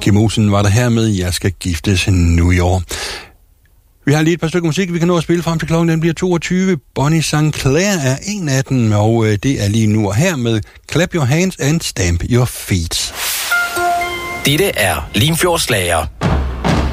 Kim Olsen var der her med, jeg skal giftes nu i år. Vi har lige et par stykker musik, vi kan nå at spille frem til klokken, den bliver 22. Bonnie St. Clair er en af dem, og det er lige nu og her med Clap Your Hands and Stamp Your Feet. Dette er Limfjordsslager.